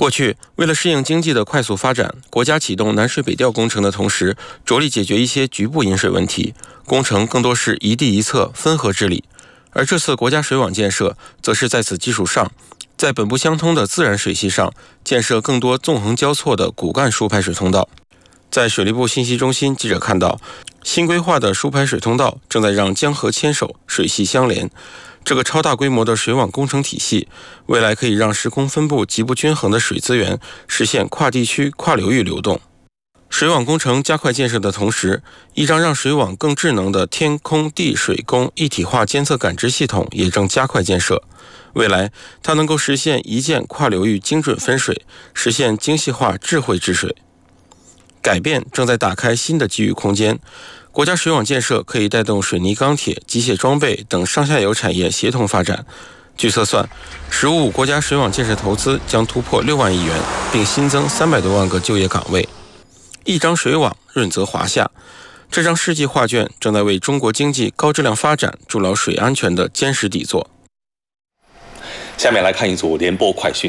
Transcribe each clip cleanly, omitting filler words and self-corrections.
过去，为了适应经济的快速发展，国家启动南水北调工程的同时，着力解决一些局部引水问题，工程更多是一地一侧分河治理。而这次国家水网建设，则是在此基础上，在本不相通的自然水系上，建设更多纵横交错的骨干输排水通道。在水利部信息中心，记者看到，新规划的输排水通道正在让江河牵手，水系相连。这个超大规模的水网工程体系，未来可以让时空分布极不均衡的水资源实现跨地区、跨流域流动。水网工程加快建设的同时，一张让水网更智能的天空地水工一体化监测感知系统也正加快建设。未来，它能够实现一键跨流域精准分水，实现精细化智慧治水。改变正在打开新的机遇空间。国家水网建设可以带动水泥、钢铁、机械装备等上下游产业协同发展。据测算，“十五五”国家水网建设投资将突破6万亿元，并新增300多万个就业岗位。一张水网，润泽华夏。这张世纪画卷正在为中国经济高质量发展筑牢水安全的坚实底座。 下面来看一组联播快讯。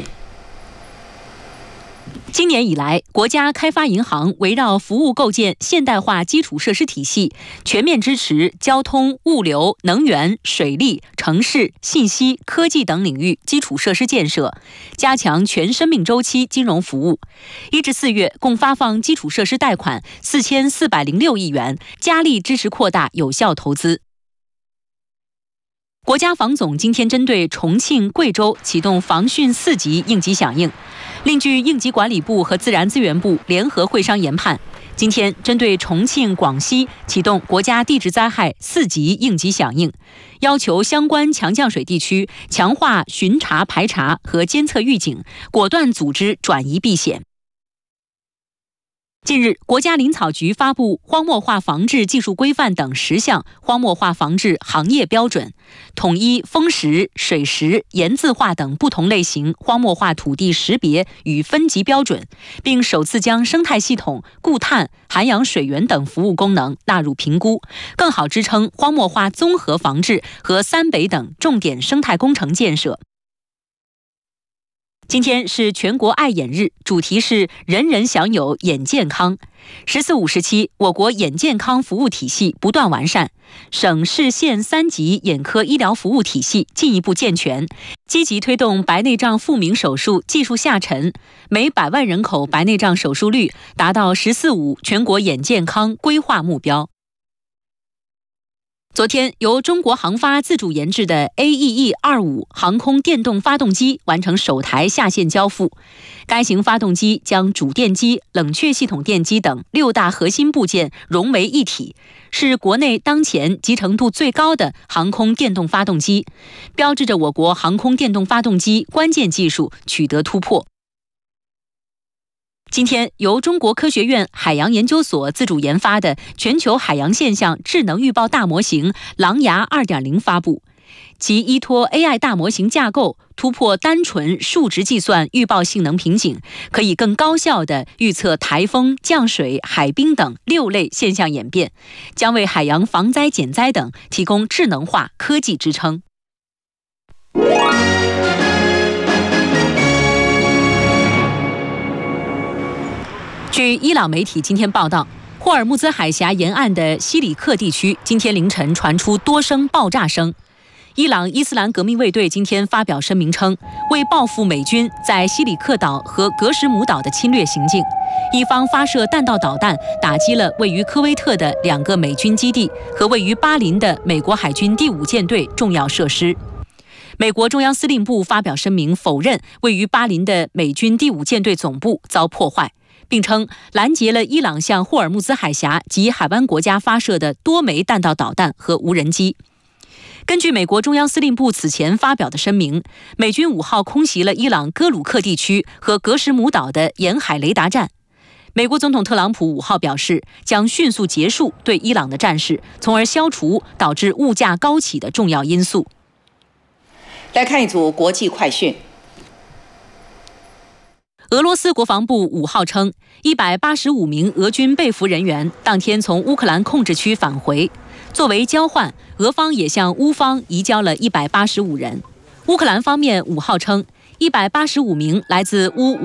今年以来，国家开发银行围绕服务构建现代化基础设施体系，全面支持交通、物流、能源、水利、城市、信息、科技等领域基础设施建设，加强全生命周期金融服务。1至4月，共发放基础设施贷款4406亿元，加力支持扩大有效投资。国家防总今天针对重庆、贵州启动防汛4级应急响应。另据应急管理部和自然资源部联合会商研判，今天针对重庆、广西启动国家地质灾害4级应急响应，要求相关强降水地区强化巡查排查和监测预警，果断组织转移避险。近日，国家林草局发布荒漠化防治技术规范等10项荒漠化防治行业标准，统一风蚀、水蚀、盐渍化等不同类型荒漠化土地识别与分级标准，并首次将生态系统、固碳、涵养水源等服务功能纳入评估，更好支撑荒漠化综合防治和3北等重点生态工程建设。今天是全国爱眼日，主题是人人享有眼健康。“14-5”时期，我国眼健康服务体系不断完善，省市县3级眼科医疗服务体系进一步健全，积极推动白内障复明手术技术下沉，每100万人口白内障手术率达到“14-5”全国眼健康规划目标。昨天，由中国航发自主研制的 AEE-25 航空电动发动机完成首台下线交付。该型发动机将主电机、冷却系统电机等6大核心部件融为一体，是国内当前集成度最高的航空电动发动机，标志着我国航空电动发动机关键技术取得突破。今天，由中国科学院海洋研究所自主研发的全球海洋现象智能预报大模型“狼牙 2.0” 发布，其依托 AI 大模型架构，突破单纯数值计算预报性能瓶颈，可以更高效地预测台风、降水、海冰等6类现象演变，将为海洋防灾减灾等提供智能化科技支撑。据伊朗媒体今天报道，霍尔木兹海峡沿岸的西里克地区今天凌晨传出多声爆炸声。伊朗伊斯兰革命卫队今天发表声明称，为报复美军在西里克岛和格什姆岛的侵略行径，一方发射弹道导弹打击了位于科威特的2个美军基地和位于巴林的美国海军第5舰队重要设施。美国中央司令部发表声明否认位于巴林的美军第5舰队总部遭破坏，并称拦截了伊朗向霍尔木兹海峡及海湾国家发射的多枚弹道导弹和无人机。根据美国中央司令部此前发表的声明，美军5号空袭了伊朗哥鲁克地区和格什姆岛的沿海雷达站。美国总统特朗普5号表示，将迅速结束对伊朗的战事，从而消除导致物价高企的重要因素。 来看一组国际快讯。 俄罗斯国防部5号称，185名俄军被俘人员当天从乌克兰控制区返回，作为交换，俄方也向乌方移交了185人。乌克兰方面5号称，185名来自乌